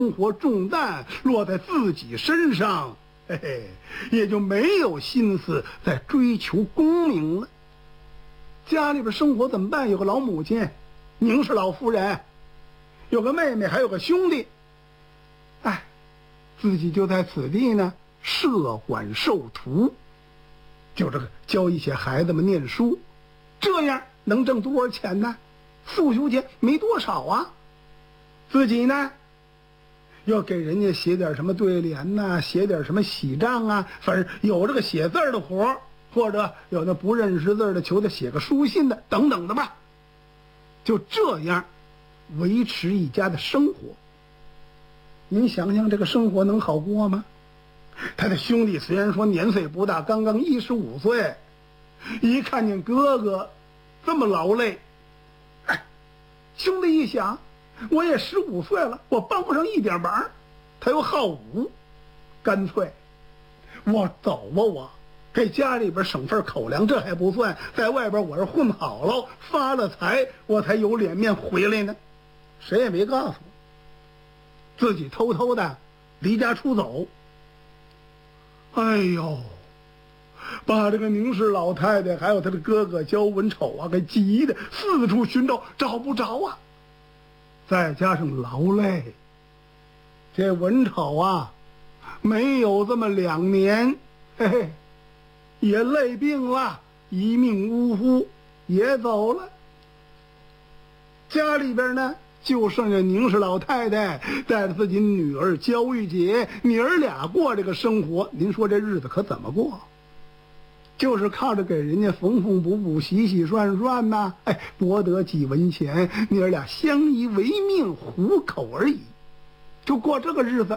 生活重担落在自己身上，嘿嘿，也就没有心思在追求功名了。家里边生活怎么办？有个老母亲，宁氏老夫人，有个妹妹，还有个兄弟。哎，自己就在此地呢，设馆授徒，就这个教一些孩子们念书，这样能挣多少钱呢？复修钱没多少啊。自己呢，要给人家写点什么对联呐，写点什么喜账啊，反正有这个写字的活，或者有那不认识字的，求他写个书信的，等等的吧。就这样维持一家的生活。您想想这个生活能好过吗？他的兄弟虽然说年岁不大，刚刚15岁，一看见哥哥这么劳累，哎，兄弟一想，我也15岁了，我帮不上一点忙，他又好武，干脆我走吧，我给家里边省份口粮，这还不算，在外边我是混好了，发了财，我才有脸面回来呢。谁也没告诉我，自己偷偷的离家出走。哎呦，把这个宁氏老太太还有她的哥哥焦文丑啊给急的四处寻找，找不着啊。再加上劳累，这文丑啊没有这么2年，嘿嘿，也累病了，一命呜呼也走了。家里边呢就剩下宁氏老太太带着自己女儿焦玉姐，娘儿俩过这个生活。您说这日子可怎么过？就是靠着给人家缝缝补补、洗洗涮涮呐，哎，博得几文钱，娘儿俩相依为命，糊口而已，就过这个日子。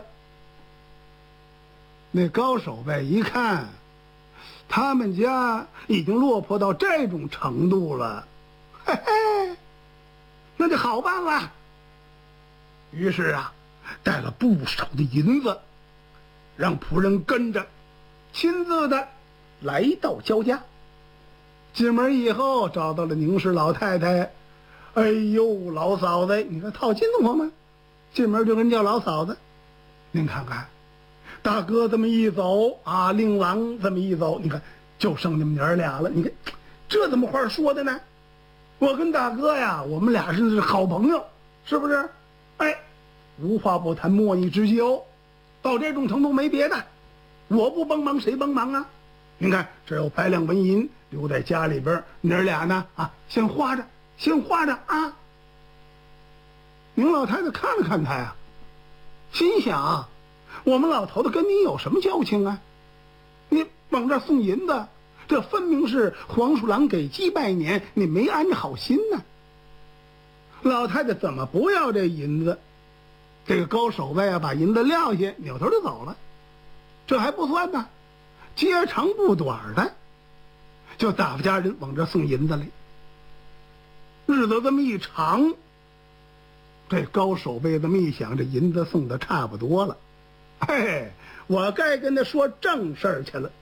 那高守备一看，他们家已经落魄到这种程度了，嘿嘿，那就好办了。于是啊，带了不少的银子，让仆人跟着，亲自的来到焦家。进门以后找到了宁氏老太太，哎呦，老嫂子，你看套近乎吗？进门就跟叫老嫂子。您看看，大哥这么一走啊，令郎这么一走，你看就剩你们娘儿俩了。你看这怎么话说的呢？我跟大哥呀，我们俩是好朋友，是不是？哎，无话不谈，莫逆之交，到这种程度没别的，我不帮忙谁帮忙啊？您看这有100两纹银留在家里边，娘儿俩呢啊，先花着，先花着啊。宁老太太看了看他呀，心想，我们老头子跟你有什么交情啊？你往这送银子，这分明是黄鼠狼给鸡拜年，你没安着好心呢。老太太怎么不要这银子？这个高守备啊，把银子撂下，扭头就走了。这还不算呢，接长不短的，就打发家人往这送银子来。日子这么一长，这高守备这么一想，这银子送的差不多了，嘿，我该跟他说正事儿去了。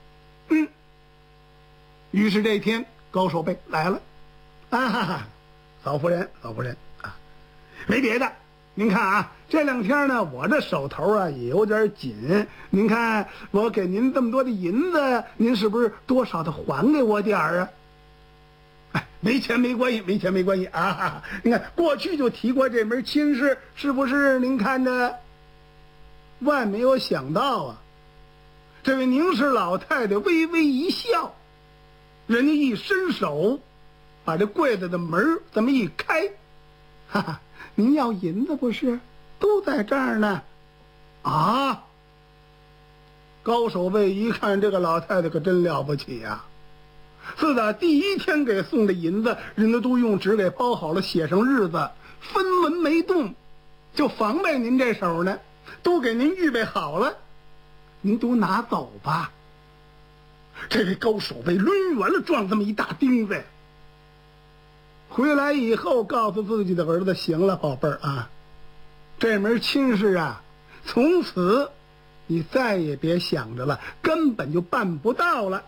于是这天高守备来了，啊，嫂夫人啊，没别的，您看啊，这2天呢，我这手头啊也有点紧，您看我给您这么多的银子，您是不是多少的还给我点儿啊？哎，没钱没关系啊！您看过去就提过这门亲事，是不是？您看着，万没有想到啊，这位宁氏老太太微微一笑，人家一伸手，把这柜子的门这么一开，哈哈，您要银子不是？都在这儿呢。啊！高守备一看这个老太太可真了不起呀！自打第1天给送的银子，人家都用纸给包好了，写上日子，分文没动，就防备您这手呢，都给您预备好了，您都拿走吧。这位高守备抡圆了撞这么一大钉子，回来以后告诉自己的儿子，行了，宝贝儿啊，这门亲事啊，从此你再也别想着了，根本就办不到了。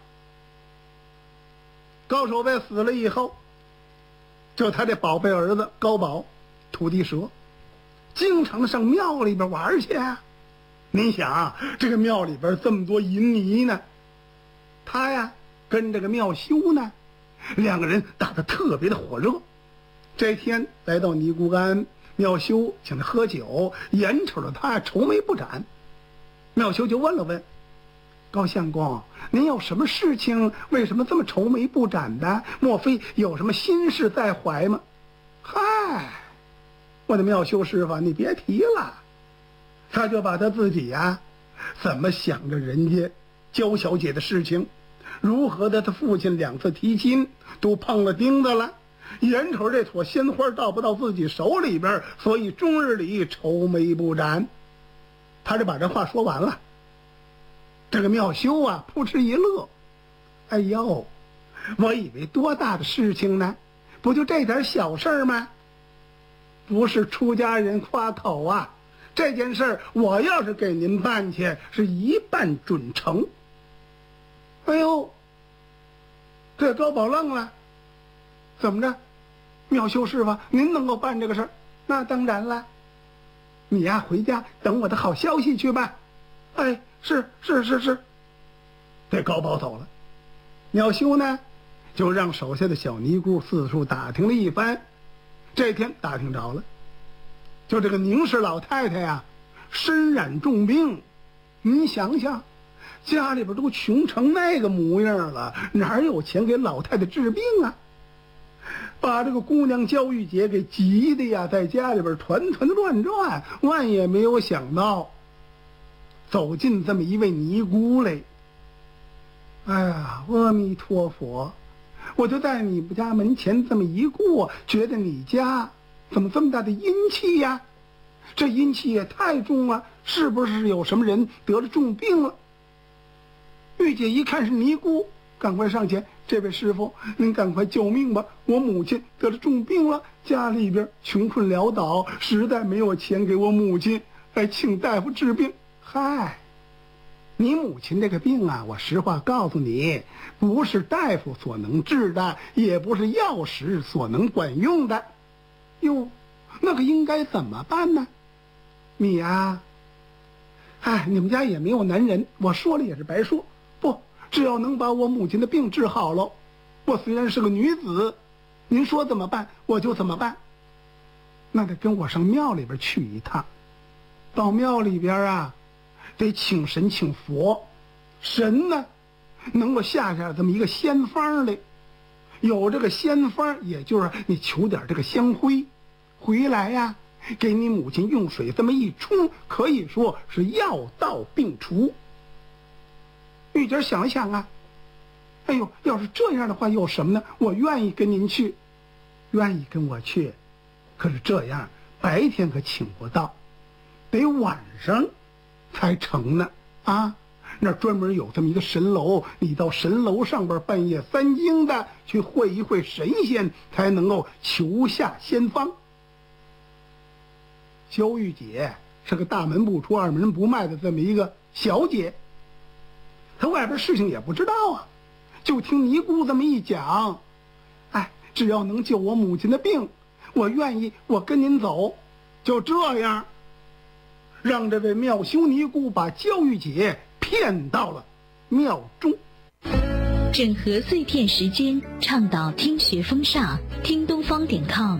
高守备死了以后，就他这宝贝儿子高宝，土地蛇， 经常上庙里边玩去啊。您想这个庙里边这么多淫尼呢，他呀跟这个庙修呢，两个人打得特别的火热。这天来到尼姑庵，庙修请他喝酒，眼瞅着他愁眉不展。庙修就问了问：高相公，您有什么事情？为什么这么愁眉不展的？莫非有什么心事在怀吗？嗨，我的庙修师傅，你别提了。他就把他自己呀，怎么想着人家焦小姐的事情，如何的他父亲2次提亲都碰了钉子了，眼瞅这朵鲜花到不到自己手里边，所以终日里愁眉不展。他就把这话说完了。这个庙修啊扑哧一乐，哎呦，我以为多大的事情呢，不就这点小事吗？不是出家人夸口啊，这件事我要是给您办去，是一办准成。哎呦，这高宝愣了，怎么着？庙修师傅，您能够办这个事儿？那当然了，你呀回家等我的好消息去吧。哎，是。这高宝走了，庙修呢就让手下的小尼姑四处打听了一番。这天打听着了，就这个宁氏老太太呀身染重病。您想想，家里边都穷成那个模样了，哪有钱给老太太治病啊？把这个姑娘焦玉姐给急的呀，在家里边团团的乱转，万也没有想到走进这么一位尼姑来。哎呀，阿弥陀佛，我就在你们家门前这么一过，觉得你家怎么这么大的阴气呀？这阴气也太重了，是不是有什么人得了重病了？玉姐一看是尼姑，赶快上前：这位师傅，您赶快救命吧，我母亲得了重病了，家里边穷困潦倒，实在没有钱给我母亲，请大夫治病。嗨，你母亲这个病啊，我实话告诉你，不是大夫所能治的，也不是药食所能管用的。哟，那个应该怎么办呢？你呀，你们家也没有男人，我说了也是白说。不，只要能把我母亲的病治好了，我虽然是个女子，您说怎么办我就怎么办。那得跟我上庙里边去一趟。到庙里边啊，得请神请佛，神呢能够下这么一个仙方来，有这个仙方，也就是你求点这个香灰回来呀，给你母亲用水这么一冲，可以说是药到病除。玉姐想一想啊，哎呦，要是这样的话有什么呢？我愿意跟您去，愿意跟我去，可是这样白天可请不到，得晚上才成呢啊！那专门有这么一个神楼，你到神楼上边半夜3更的去会一会神仙，才能够求下仙方。焦玉姐是个大门不出二门不迈的这么一个小姐，她外边事情也不知道啊，就听尼姑这么一讲，只要能救我母亲的病，我愿意，我跟您走。就这样让这位妙修尼姑把焦玉姐骗到了庙中。 整合碎片时间，倡导听学风尚，听东方.com。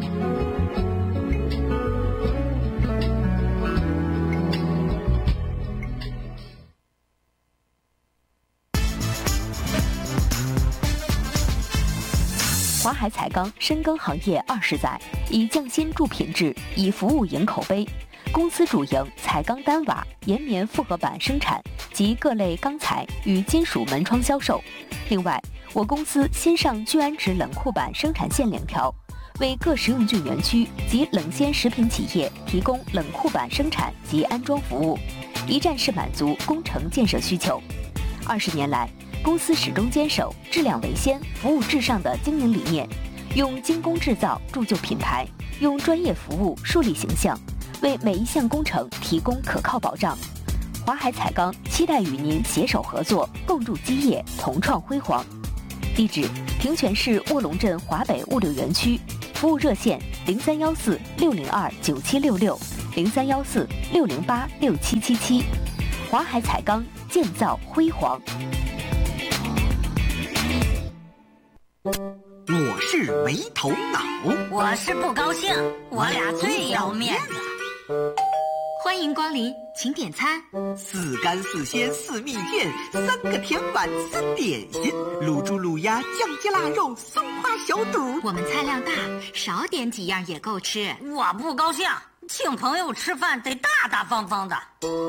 华海彩钢深耕行业20载，以匠心铸品质，以服务赢口碑。公司主营彩钢单瓦、岩棉复合板生产及各类钢材与金属门窗销售。另外，我公司新上聚氨酯冷库板生产线2条，为各食用菌园区及冷鲜食品企业提供冷库板生产及安装服务，一站式满足工程建设需求。20年来，公司始终坚守质量为先、服务至上的经营理念，用精工制造铸就品牌，用专业服务树立形象，为每一项工程提供可靠保障。华海彩钢期待与您携手合作，共筑基业，同创辉煌。地址：平泉市卧龙镇华北物流园区，服务热线：031460297666 0314-608-6777。华海彩钢，建造辉煌。 我是没头脑， 我是不高兴，我俩最要面子。 欢迎光临，请点餐。 4干4鲜4蜜饯，3个甜碗3点心，卤猪卤鸭酱鸡腊肉松花小肚。 我们菜量大，少点几样也够吃。 我不高兴，请朋友吃饭得大大方方的。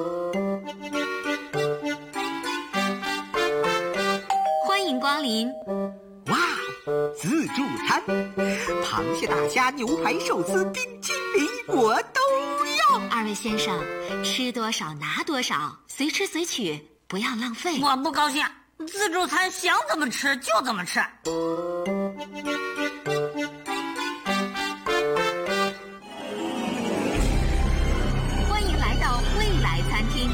欢迎光临。 哇，自助餐，螃蟹、大虾、牛排、寿司、冰淇淋，我都要。 二位先生，吃多少拿多少，随吃随取，不要浪费。 我不高兴，自助餐想怎么吃就怎么吃。 欢迎来到未来餐厅。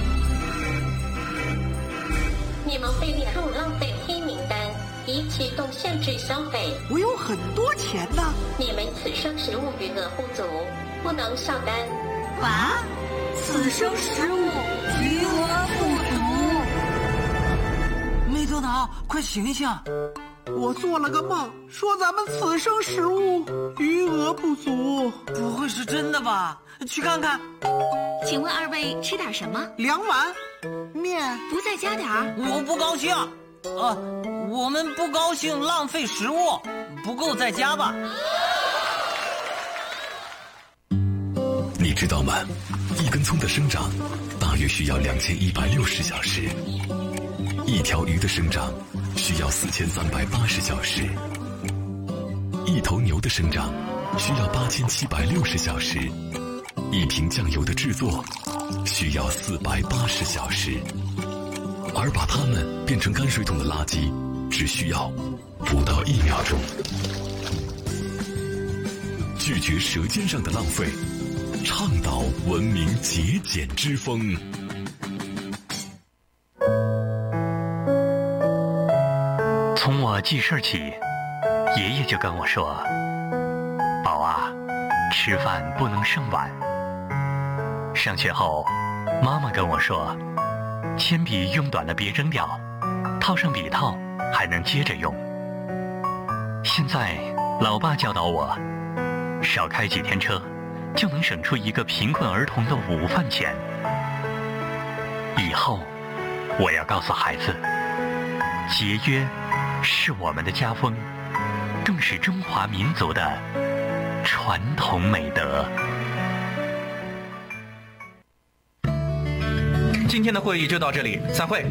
你们被列入浪费黑名单，已启动限制消费。 我有很多钱呢。 你们此生食物余额不足，不能上单。 啊？此生食物余额不足。没头脑，快醒醒！ 我做了个梦，说咱们此生食物余额不足。 不会是真的吧？去看看。 请问二位吃点什么 ？2碗面。 不再加点儿？ 我不高兴。我们不高兴浪费食物，不够再加吧。 你知道吗？一根葱的生长大约需要2160小时，一条鱼的生长需要4380小时，一头牛的生长需要8760小时，一瓶酱油的制作需要480小时，而把它们变成泔水桶的垃圾只需要不到1秒钟。拒绝舌尖上的浪费，倡导文明节俭之风。 从我记事起，爷爷就跟我说：“宝啊，吃饭不能剩碗。”上学后，妈妈跟我说：“铅笔用短了别扔掉，套上笔套还能接着用。”现在，老爸教导我，少开几天车，就能省出一个贫困儿童的午饭钱。以后，我要告诉孩子，节约是我们的家风，更是中华民族的传统美德。 今天的会议就到这里，散会。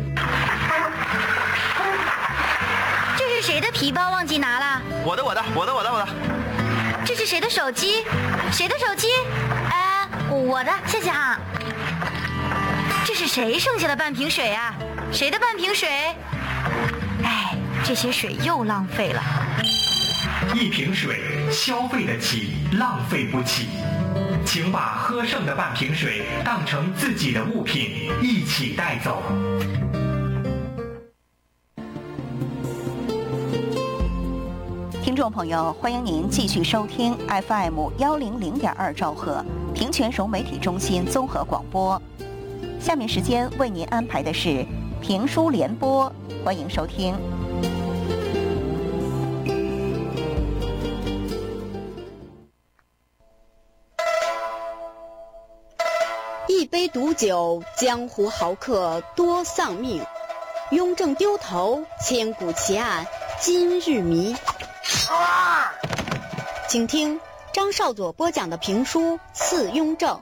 这是谁的皮包忘记拿了？ 我的。 这是谁的手机？谁的手机？我的，谢谢哈。这是谁剩下的半瓶水啊？谁的半瓶水？哎，这些水又浪费了。 一瓶水消费得起，浪费不起。请把喝剩的半瓶水当成自己的物品，一起带走。 听众朋友，欢迎您继续收听 FM100.2兆赫平泉省媒体中心综合广播。下面时间为您安排的是评书联播，欢迎收听。 一杯毒酒，江湖豪客多丧命；雍正丢头，千古奇案今日谜。请听张少佐播讲的评书《刺雍正》。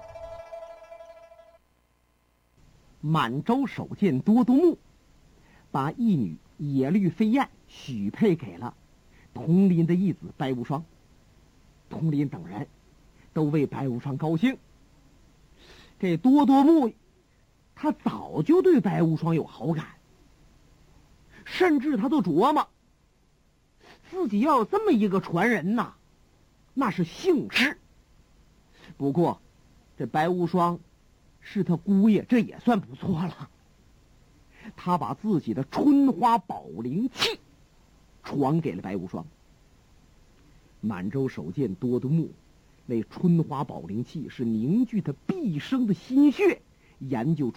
满洲守监多督牧把义女野绿飞燕许配给了佟林的义子白无双，佟林等人都为白无双高兴。这多督牧他早就对白无双有好感，甚至他都琢磨自己要有这么一个传人呐，那是幸事。不过这白无双是他姑爷，这也算不错了。他把自己的春花宝灵器传给了白无双。满洲守监多督牧那春花宝灵气是凝聚他毕生的心血，研究出